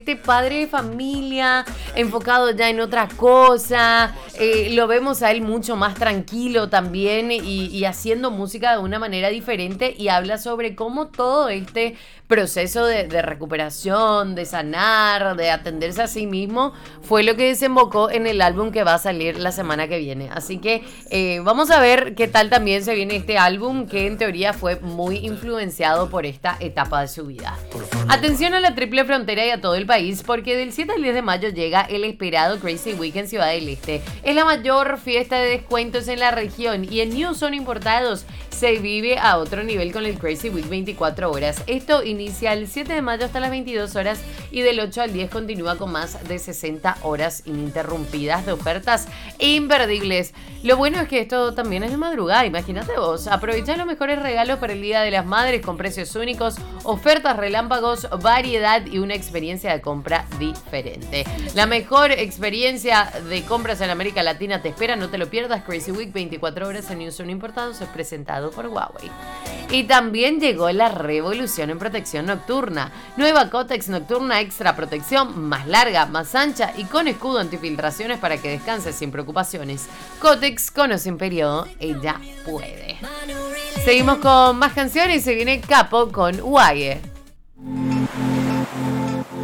Este padre de familia, enfocado ya en otra cosa, lo vemos a él mucho más tranquilo también y haciendo música de una manera diferente y habla sobre cómo todo este proceso de recuperación, de sanar, de atenderse a sí mismo, fue lo que desembocó en el álbum que va a salir la semana que viene. Así que vamos a ver qué tal también se viene este álbum que en teoría fue muy influenciado por esta etapa de su vida. Atención a la triple frontera y a todo el país, porque del 7 al 10 de mayo llega el esperado Crazy Week en Ciudad del Este. Es la mayor fiesta de descuentos en la región y en New Son Importados se vive a otro nivel con el Crazy Week 24 horas. Esto inicia el 7 de mayo hasta las 22 horas y del 8 al 10 continúa con más de 60 horas ininterrumpidas de ofertas imperdibles. Lo bueno es que esto también es de madrugada, imagínate vos. Aprovecha los mejores regalos para el Día de las Madres con precios únicos, ofertas relámpagos, variedad y una experiencia de compra diferente. La mejor experiencia de compras en América Latina te espera, no te lo pierdas. Crazy Week 24 horas en New Son Importados es presentado por Huawei. Y también llegó la revolución en protección nocturna. Nueva Kotex Nocturna Extra Protección, más larga, más ancha y con escudo antifiltraciones para que descanses sin preocupaciones. Kotex con o sin periodo, ella puede. Seguimos con más canciones y se viene Capo con Huawei.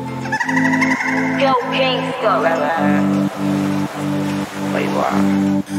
Yo, Kingston.